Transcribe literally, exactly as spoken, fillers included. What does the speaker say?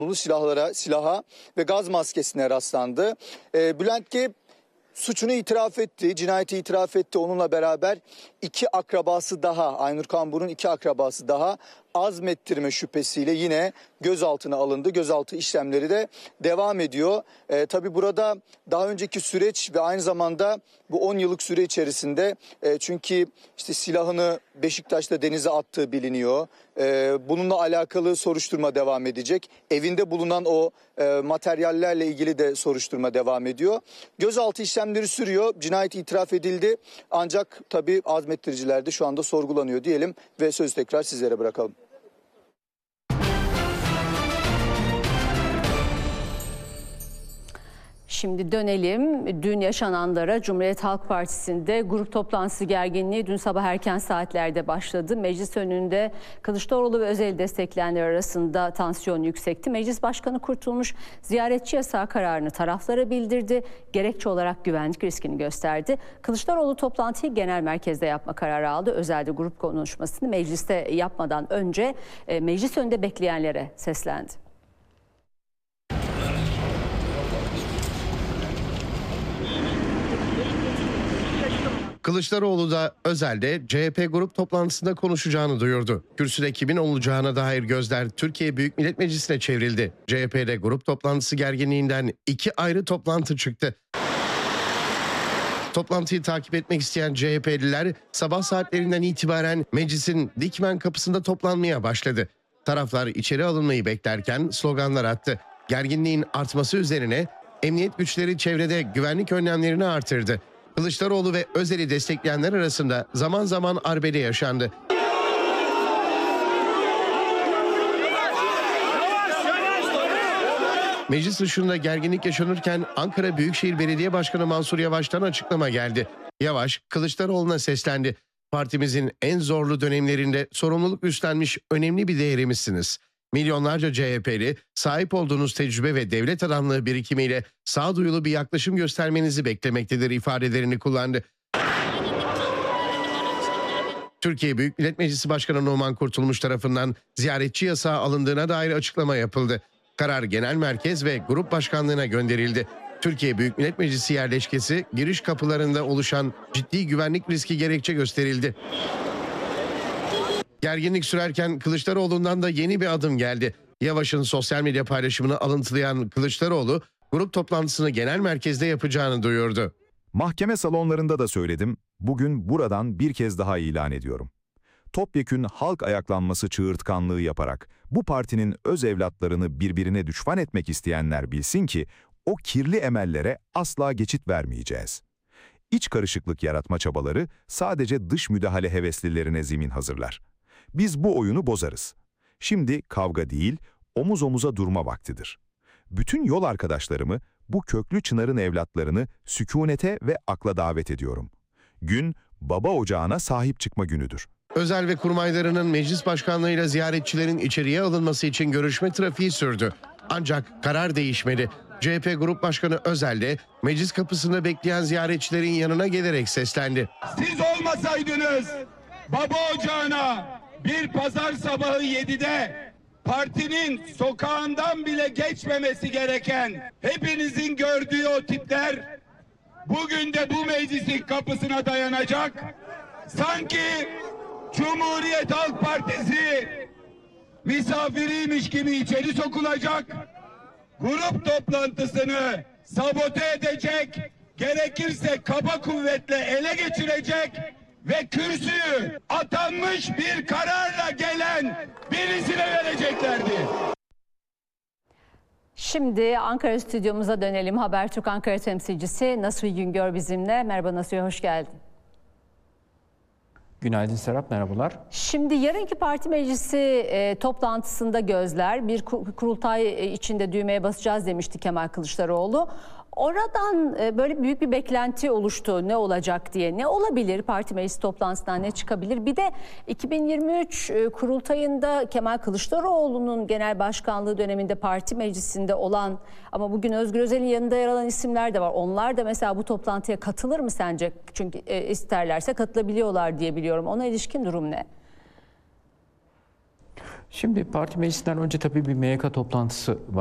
silahlara, silaha ve gaz maskesine rastlandı. E, Bülent G suçunu itiraf etti, cinayeti itiraf etti. Onunla beraber iki akrabası daha, Aynur Kambur'un iki akrabası daha azmettirme şüphesiyle yine gözaltına alındı. Gözaltı işlemleri de devam ediyor. E, tabii burada daha önceki süreç ve aynı zamanda bu on yıllık süre içerisinde e, çünkü işte silahını Beşiktaş'ta denize attığı biliniyor. E, bununla alakalı soruşturma devam edecek. Evinde bulunan o e, materyallerle ilgili de soruşturma devam ediyor. Gözaltı işlemleri sürüyor. Cinayet itiraf edildi. Ancak tabii azmettiriciler de şu anda sorgulanıyor diyelim ve sözü tekrar sizlere bırakalım. Şimdi dönelim dün yaşananlara. Cumhuriyet Halk Partisi'nde grup toplantısı gerginliği dün sabah erken saatlerde başladı. Meclis önünde Kılıçdaroğlu ve Özel'i destekleyenler arasında tansiyon yüksekti. Meclis Başkanı Kurtulmuş ziyaretçi yasağı kararını taraflara bildirdi. Gerekçe olarak güvenlik riskini gösterdi. Kılıçdaroğlu toplantıyı genel merkezde yapma kararı aldı. Özel'de grup konuşmasını mecliste yapmadan önce e, meclis önünde bekleyenlere seslendi. Kılıçdaroğlu da Özel'de C H P grup toplantısında konuşacağını duyurdu. Kürsüde kimin olacağına dair gözler Türkiye Büyük Millet Meclisi'ne çevrildi. C H P'de grup toplantısı gerginliğinden iki ayrı toplantı çıktı. Toplantıyı takip etmek isteyen C H P'liler sabah saatlerinden itibaren meclisin Dikmen kapısında toplanmaya başladı. Taraflar içeri alınmayı beklerken sloganlar attı. Gerginliğin artması üzerine emniyet güçleri çevrede güvenlik önlemlerini artırdı. Kılıçdaroğlu ve Özel'i destekleyenler arasında zaman zaman arbede yaşandı. Meclis dışında gerginlik yaşanırken Ankara Büyükşehir Belediye Başkanı Mansur Yavaş'tan açıklama geldi. Yavaş, Kılıçdaroğlu'na seslendi. Partimizin en zorlu dönemlerinde sorumluluk üstlenmiş önemli bir değerimizsiniz. Milyonlarca C H P'li sahip olduğunuz tecrübe ve devlet adamlığı birikimiyle sağduyulu bir yaklaşım göstermenizi beklemektedir ifadelerini kullandı. Türkiye Büyük Millet Meclisi Başkanı Numan Kurtulmuş tarafından ziyaretçi yasağı alındığına dair açıklama yapıldı. Karar Genel Merkez ve Grup Başkanlığı'na gönderildi. Türkiye Büyük Millet Meclisi yerleşkesi giriş kapılarında oluşan ciddi güvenlik riski gerekçe gösterildi. Gerginlik sürerken Kılıçdaroğlu'ndan da yeni bir adım geldi. Yavaş'ın sosyal medya paylaşımını alıntılayan Kılıçdaroğlu, grup toplantısını genel merkezde yapacağını duyurdu. Mahkeme salonlarında da söyledim, bugün buradan bir kez daha ilan ediyorum. Topyekün halk ayaklanması çığırtkanlığı yaparak bu partinin öz evlatlarını birbirine düşman etmek isteyenler bilsin ki o kirli emellere asla geçit vermeyeceğiz. İç karışıklık yaratma çabaları sadece dış müdahale heveslilerine zemin hazırlar. Biz bu oyunu bozarız. Şimdi kavga değil, omuz omuza durma vaktidir. Bütün yol arkadaşlarımı, bu köklü çınarın evlatlarını sükunete ve akla davet ediyorum. Gün, baba ocağına sahip çıkma günüdür. Özel ve kurmaylarının meclis başkanlığıyla ziyaretçilerin içeriye alınması için görüşme trafiği sürdü. Ancak karar değişmedi. C H P Grup Başkanı Özel de meclis kapısında bekleyen ziyaretçilerin yanına gelerek seslendi. Siz olmasaydınız baba ocağına bir pazar sabahı yedide partinin sokağından bile geçmemesi gereken hepinizin gördüğü o tipler bugün de bu meclisin kapısına dayanacak. Sanki Cumhuriyet Halk Partisi misafiriymiş gibi içeri sokulacak. Grup toplantısını sabote edecek, gerekirse kaba kuvvetle ele geçirecek ve kürsüyü atanmış bir kararla gelen birisine vereceklerdi. Şimdi Ankara stüdyomuza dönelim. Habertürk Ankara temsilcisi Nasuhi Güngör bizimle. Merhaba Nasuhi, hoş geldin. Günaydın Serap, merhabalar. Şimdi yarınki parti meclisi e, toplantısında gözler bir kurultay içinde düğmeye basacağız demişti Kemal Kılıçdaroğlu. Oradan e, böyle büyük bir beklenti oluştu ne olacak diye. Ne olabilir parti meclisi toplantısından, ne çıkabilir? Bir de iki bin yirmi üç e, kurultayında Kemal Kılıçdaroğlu'nun genel başkanlığı döneminde parti meclisinde olan ama bugün Özgür Özel'in yanında yer alan isimler de var. Onlar da mesela bu toplantıya katılır mı sence? Çünkü e, isterlerse katılabiliyorlar diye biliyorum. Ona ilişkin durum ne? Şimdi parti meclisinden önce tabii bir M Y K toplantısı var.